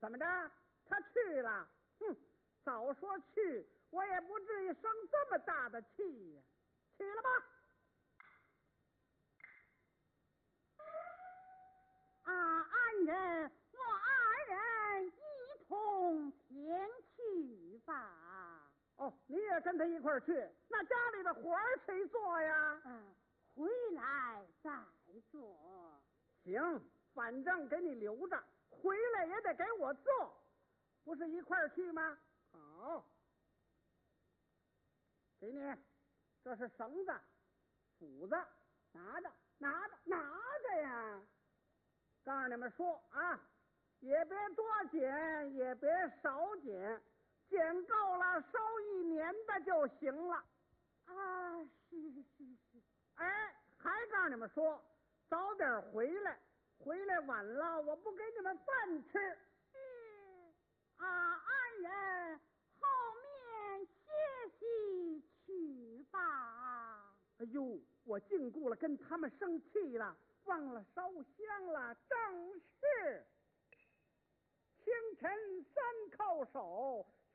怎么着？他去了？哼，早说去，我也不至于生这么大的气呀。去了吧？ 俺人我二人一同前去吧。 哦，你也跟他一块儿去？那家里的活儿谁做呀？ 回来再做。 行，反正给你留着，回来也得给我做，不是一块儿去吗？好，给你，这是绳子、斧子，拿着，拿着呀！告诉你们说啊，也别多捡，也别少捡，捡够了收1年的就行了。 是。 哎，还告诉你们说，早点回来，回来晚了我不给你们饭吃。 是。二人后面歇息去吧。 哎呦，我禁锢了，跟他们生气了，忘了烧香了。正是清晨3叩首，